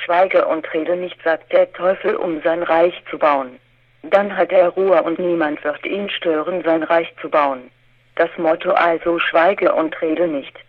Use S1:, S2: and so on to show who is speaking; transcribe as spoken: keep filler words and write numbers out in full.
S1: schweige und rede nicht, sagt der Teufel, um sein Reich zu bauen. Dann hat er Ruhe und niemand wird ihn stören, sein Reich zu bauen. Das Motto also: schweige und rede nicht.